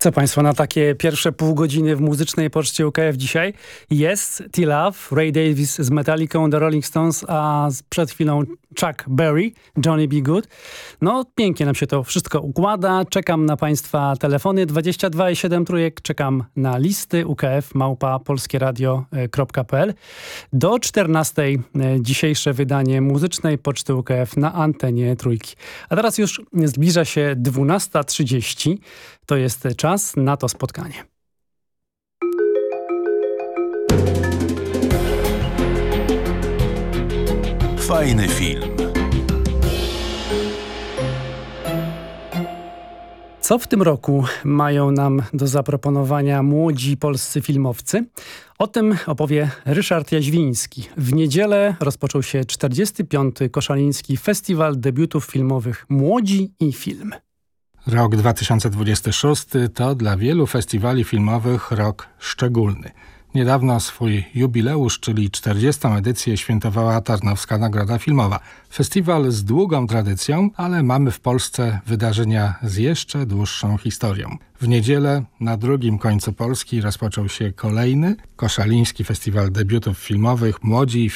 Co Państwo na takie pierwsze pół godziny w muzycznej poczcie UKF dzisiaj? Jest T-Love, Ray Davies z Metallicą, The Rolling Stones, a przed chwilą Chuck Berry, Johnny B. Good. No pięknie nam się to wszystko układa. Czekam na Państwa telefony 22 i 7 trójek. Czekam na listy ukf@polskieradio.pl. Do 14 dzisiejsze wydanie muzycznej poczty UKF na antenie Trójki. A teraz już zbliża się 12:30. To jest czas na to spotkanie. Fajny film. Co w tym roku mają nam do zaproponowania młodzi polscy filmowcy? O tym opowie Ryszard Jaźwiński. W niedzielę rozpoczął się 45. Koszaliński Festiwal Debiutów Filmowych Młodzi i Film. Rok 2026 to dla wielu festiwali filmowych rok szczególny. Niedawno swój jubileusz, czyli 40. edycję świętowała Tarnowska Nagroda Filmowa. Festiwal z długą tradycją, ale mamy w Polsce wydarzenia z jeszcze dłuższą historią. W niedzielę na drugim końcu Polski rozpoczął się kolejny Koszaliński Festiwal Debiutów Filmowych Młodzi i